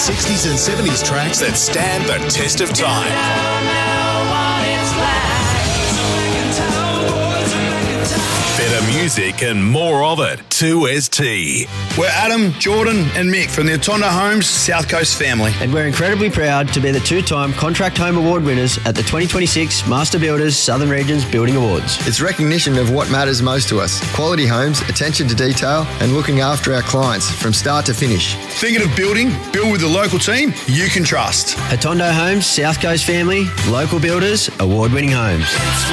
60s and 70s tracks that stand the test of time. Better music and more of it. 2ST. We're Adam, Jordan and Mick from the Atondo Homes South Coast family. And we're incredibly proud to be the two-time Contract Home Award winners at the 2026 Master Builders Southern Regions Building Awards. It's recognition of what matters most to us. Quality homes, attention to detail and looking after our clients from start to finish. Thinking of building? Build with the local team you can trust. Atondo Homes South Coast family, local builders, award-winning homes.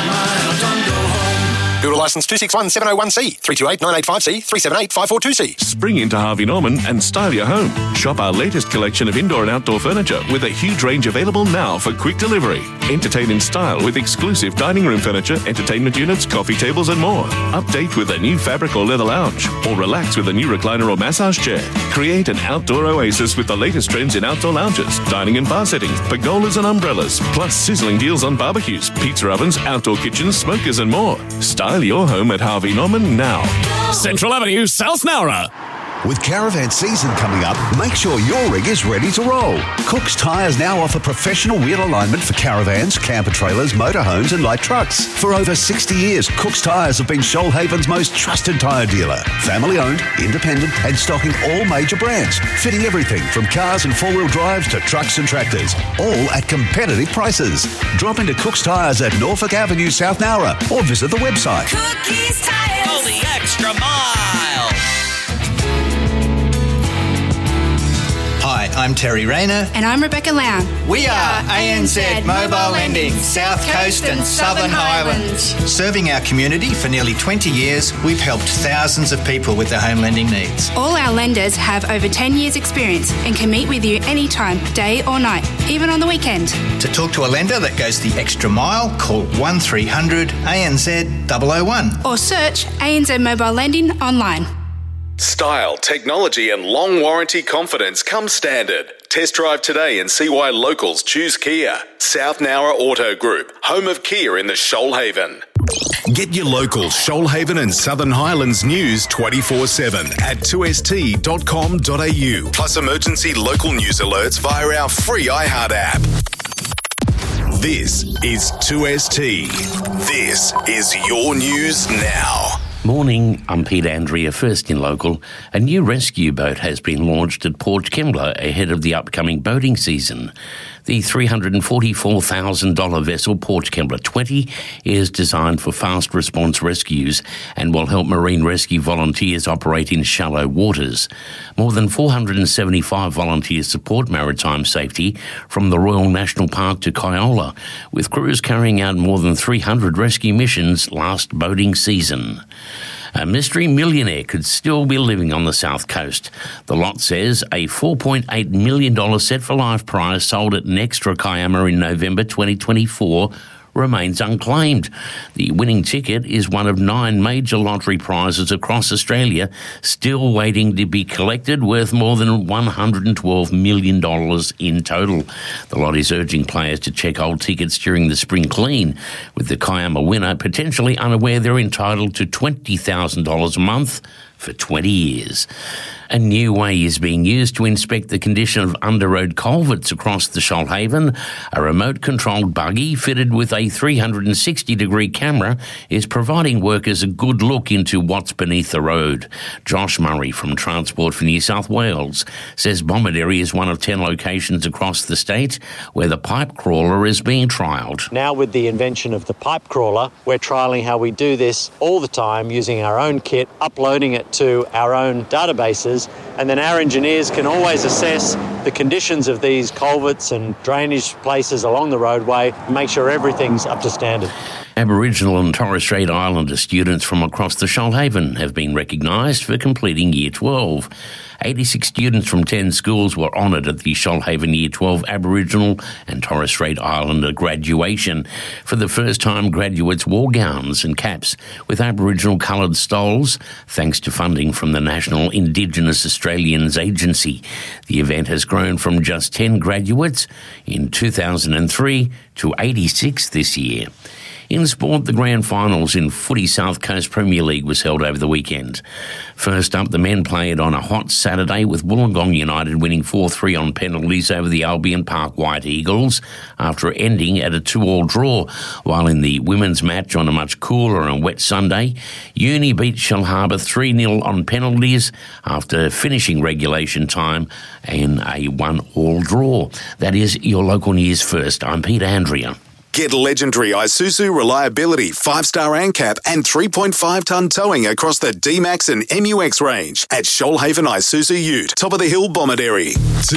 Builder licence 261701C, 328985C, 378-542C. Spring into Harvey Norman and style your home. Shop our latest collection of indoor and outdoor furniture with a huge range available now for quick delivery. Entertain in style with exclusive dining room furniture, entertainment units, coffee tables and more. Update with a new fabric or leather lounge, or relax with a new recliner or massage chair. Create an outdoor oasis with the latest trends in outdoor lounges, dining and bar settings, pergolas and umbrellas, plus sizzling deals on barbecues, pizza ovens, outdoor kitchens, smokers and more. Style your home at Harvey Norman now. Central Avenue, South Nowra. With caravan season coming up, make sure your rig is ready to roll. Cook's Tyres now offer professional wheel alignment for caravans, camper trailers, motorhomes and light trucks. For over 60 years, Cook's Tyres have been Shoalhaven's most trusted tyre dealer. Family owned, independent and stocking all major brands. Fitting everything from cars and four-wheel drives to trucks and tractors. All at competitive prices. Drop into Cook's Tyres at Norfolk Avenue, South Nowra or visit the website. Cookies Tyres. Go the extra mile. Hi, I'm Terry Rayner. And I'm Rebecca Lown. We are ANZ Mobile Lending, South Coast and Southern Highlands. Serving our community for nearly 20 years, we've helped thousands of people with their home lending needs. All our lenders have over 10 years experience and can meet with you anytime, day or night, even on the weekend. To talk to a lender that goes the extra mile, call 1300 ANZ 001. Or search ANZ Mobile Lending online. Style, technology and long warranty confidence come standard. Test drive today and see why locals choose Kia. South Nowra Auto Group, home of Kia in the Shoalhaven. Get your local Shoalhaven and Southern Highlands news 24/7 at 2st.com.au. Plus emergency local news alerts via our free iHeart app. This is 2ST. This is your news now. Morning, I'm Pete Andrea, first in local. A new rescue boat has been launched at Port Kembla ahead of the upcoming boating season. The $344,000 vessel Port Kembla 20 is designed for fast response rescues and will help marine rescue volunteers operate in shallow waters. More than 475 volunteers support maritime safety from the Royal National Park to Kyola, with crews carrying out more than 300 rescue missions last boating season. A mystery millionaire could still be living on the South Coast. The lot says a $4.8 million set for life prize sold at Nextra Kiama in November 2024 remains unclaimed. The winning ticket is one of 9 major lottery prizes across Australia, still waiting to be collected, worth more than $112 million in total. The lot is urging players to check old tickets during the spring clean, with the Kiama winner potentially unaware they're entitled to $20,000 a month for 20 years. A new way is being used to inspect the condition of under-road culverts across the Shoalhaven. A remote-controlled buggy fitted with a 360-degree camera is providing workers a good look into what's beneath the road. Josh Murray from Transport for New South Wales says Bomaderry is one of 10 locations across the state where the pipe crawler is being trialled. Now with the invention of the pipe crawler, we're trialling how we do this all the time using our own kit, uploading it to our own databases, and then our engineers can always assess the conditions of these culverts and drainage places along the roadway and make sure everything's up to standard. Aboriginal and Torres Strait Islander students from across the Shoalhaven have been recognised for completing Year 12. 86 students from 10 schools were honoured at the Shoalhaven Year 12 Aboriginal and Torres Strait Islander graduation. For the first time, graduates wore gowns and caps with Aboriginal coloured stoles, thanks to funding from the National Indigenous Australians Agency. The event has grown from just 10 graduates in 2003 to 86 this year. In sport, the grand finals in Footy South Coast Premier League was held over the weekend. First up, the men played on a hot Saturday with Wollongong United winning 4-3 on penalties over the Albion Park White Eagles after ending at a 2-2 draw, while in the women's match on a much cooler and wet Sunday, Uni beat Shellharbour 3-0 on penalties after finishing regulation time in a 1-1 draw. That is your local news first. I'm Peter Andrea. Get legendary Isuzu reliability, 5-star ANCAP and 3.5-tonne towing across the D-Max and MUX range at Shoalhaven Isuzu Ute, top of the hill, Bomaderry.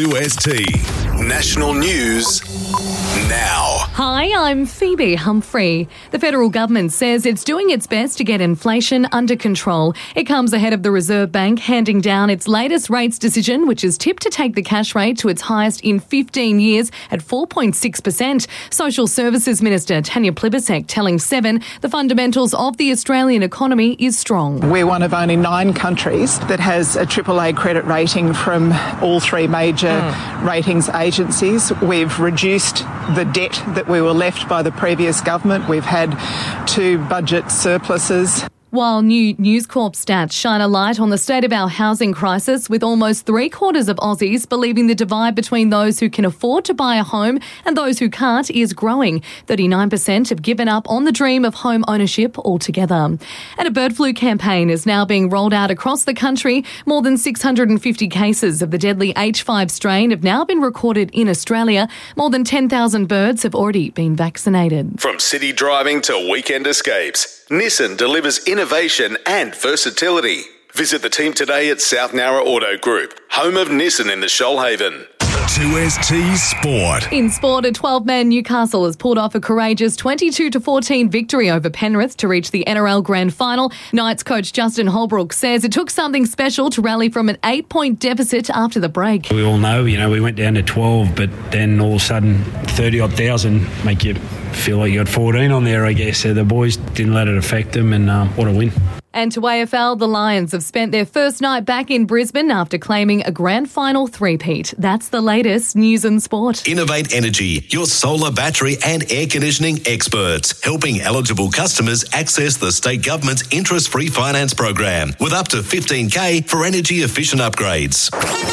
2ST National News now. Hi, I'm Phoebe Humphrey. The federal government says it's doing its best to get inflation under control. It comes ahead of the Reserve Bank handing down its latest rates decision, which is tipped to take the cash rate to its highest in 15 years at 4.6%. Social Services Minister Tanya Plibersek telling Seven the fundamentals of the Australian economy is strong. We're one of only 9 countries that has a AAA credit rating from all 3 major ratings agencies. We've reduced the debt that we were left by the previous government. We've had 2 budget surpluses. While new News Corp stats shine a light on the state of our housing crisis, with almost 3/4 of Aussies believing the divide between those who can afford to buy a home and those who can't is growing. 39% have given up on the dream of home ownership altogether. And a bird flu campaign is now being rolled out across the country. More than 650 cases of the deadly H5 strain have now been recorded in Australia. More than 10,000 birds have already been vaccinated. From city driving to weekend escapes, Nissan delivers innovation and versatility. Visit the team today at South Nowra Auto Group, home of Nissan in the Shoalhaven. 2ST Sport. In sport, a 12-man Newcastle has pulled off a courageous 22-14 victory over Penrith to reach the NRL Grand Final. Knights coach Justin Holbrook says it took something special to rally from an 8-point deficit after the break. We all know, we went down to 12, but then all of a sudden 30-odd thousand make you feel like you got 14 on there, I guess. So the boys didn't let it affect them, and what a win. And to AFL, the Lions have spent their first night back in Brisbane after claiming a grand final three-peat. That's the latest news and sport. Innovate Energy, your solar, battery and air conditioning experts, helping eligible customers access the state government's interest-free finance program with up to $15,000 for energy-efficient upgrades.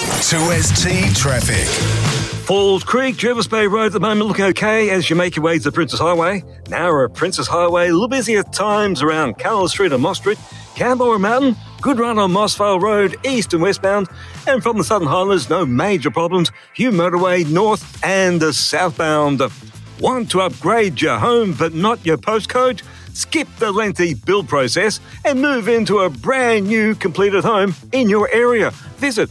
2ST Traffic. Falls Creek, Jervis Bay Road at the moment looking okay as you make your way to the Princess Highway. Now at Princess Highway, a little busy at times around Carroll Street and Moss Street. Camberwell Mountain, good run on Mossvale Road, east and westbound. And from the Southern Highlands, no major problems. Hume Motorway, north and southbound. Want to upgrade your home but not your postcode? Skip the lengthy build process and move into a brand new completed home in your area. Visit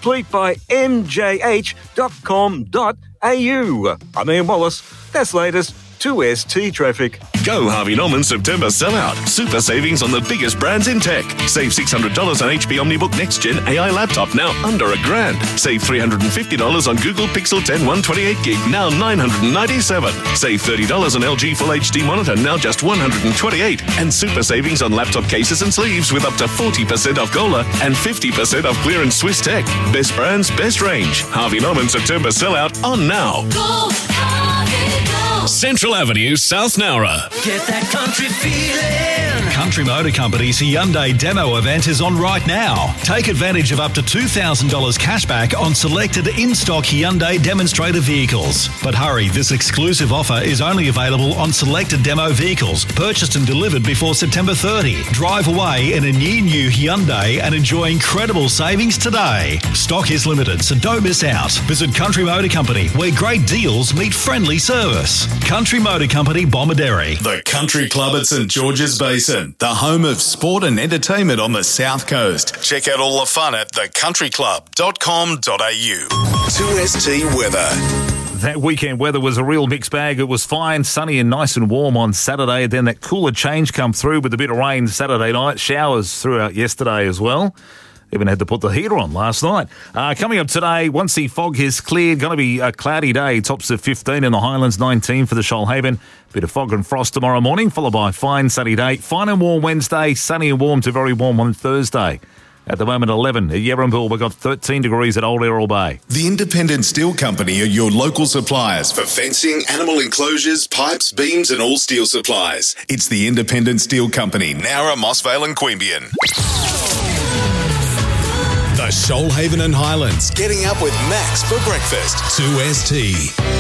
completebymjh.com.au. I'm Ian Wallace. That's latest 2ST Traffic. Go Harvey Norman September sellout. Super savings on the biggest brands in tech. Save $600 on HP OmniBook Next Gen AI laptop, now under $1,000. Save $350 on Google Pixel 10 128GB, now $997. Save $30 on LG Full HD monitor, now just $128. And super savings on laptop cases and sleeves with up to 40% off Gola and 50% off clearance Swiss Tech. Best brands, best range. Harvey Norman September sellout on now. Go, Harvey, go. Central Avenue, South Nowra. Get that country feeling. Country Motor Company's Hyundai demo event is on right now. Take advantage of up to $2,000 cashback on selected in-stock Hyundai demonstrator vehicles. But hurry, this exclusive offer is only available on selected demo vehicles purchased and delivered before September 30. Drive away in a new Hyundai and enjoy incredible savings today. Stock is limited, so don't miss out. Visit Country Motor Company, where great deals meet friendly service. Country Motor Company, Bomaderry. The Country Club at St George's Basin, the home of sport and entertainment on the South Coast. Check out all the fun at thecountryclub.com.au. 2ST Weather. That weekend weather was a real mixed bag. It was fine, sunny and nice and warm on Saturday. Then that cooler change come through with a bit of rain Saturday night. Showers throughout yesterday as well. Even had to put the heater on last night. Coming up today, once the fog has cleared, going to be a cloudy day. Tops of 15 in the Highlands, 19 for the Shoalhaven. Bit of fog and frost tomorrow morning, followed by a fine sunny day. Fine and warm Wednesday, sunny and warm to very warm on Thursday. At the moment, 11 at Yerrampool. We've got 13 degrees at Old Errol Bay. The Independent Steel Company are your local suppliers for fencing, animal enclosures, pipes, beams and all steel supplies. It's the Independent Steel Company, Nowra, Mossvale and Queanbeyan. The Shoalhaven and Highlands, getting up with Max for breakfast. 2ST.